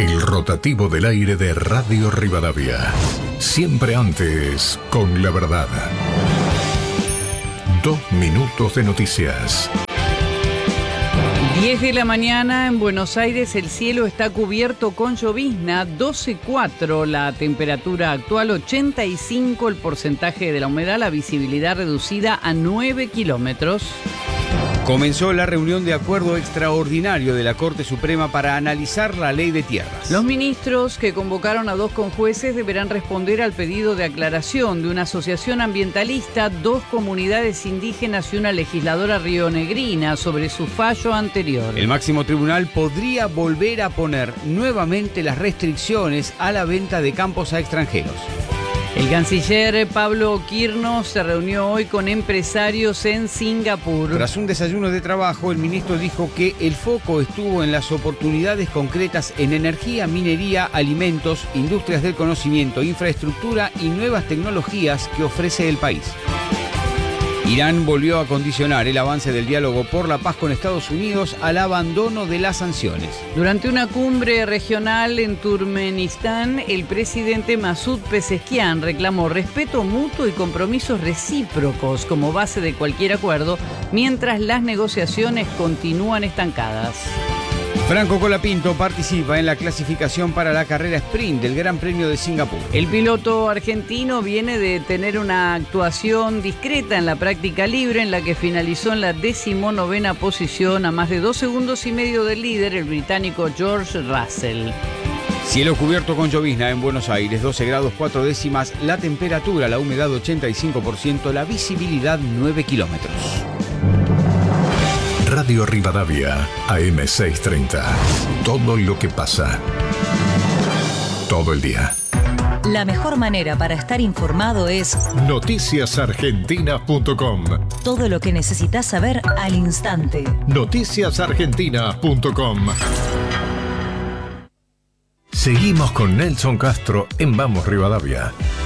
El rotativo del aire de Radio Rivadavia. Siempre antes, con la verdad. 2 minutos de noticias. 10 de la mañana en Buenos Aires, el cielo está cubierto con llovizna, 12,4 la temperatura actual, 85 el porcentaje de la humedad, la visibilidad reducida a 9 kilómetros. Comenzó la reunión de acuerdo extraordinario de la Corte Suprema para analizar la ley de tierras. Los ministros que convocaron a 2 conjueces deberán responder al pedido de aclaración de una asociación ambientalista, 2 comunidades indígenas y una legisladora rionegrina sobre su fallo anterior. El máximo tribunal podría volver a poner nuevamente las restricciones a la venta de campos a extranjeros. El canciller Pablo Quirno se reunió hoy con empresarios en Singapur. Tras un desayuno de trabajo, el ministro dijo que el foco estuvo en las oportunidades concretas en energía, minería, alimentos, industrias del conocimiento, infraestructura y nuevas tecnologías que ofrece el país. Irán volvió a condicionar el avance del diálogo por la paz con Estados Unidos al abandono de las sanciones. Durante una cumbre regional en Turkmenistán, el presidente Masud Pezeshkian reclamó respeto mutuo y compromisos recíprocos como base de cualquier acuerdo, mientras las negociaciones continúan estancadas. Franco Colapinto participa en la clasificación para la carrera sprint del Gran Premio de Singapur. El piloto argentino viene de tener una actuación discreta en la práctica libre, en la que finalizó en la 19ª posición a más de 2 segundos y medio del líder, el británico George Russell. Cielo cubierto con llovizna en Buenos Aires, 12 grados 4 décimas, la temperatura, la humedad 85%, la visibilidad 9 kilómetros. Radio Rivadavia, AM 630. Todo lo que pasa. Todo el día. La mejor manera para estar informado es noticiasargentina.com. Todo lo que necesitas saber al instante. Noticiasargentina.com. Seguimos con Nelson Castro en Vamos Rivadavia.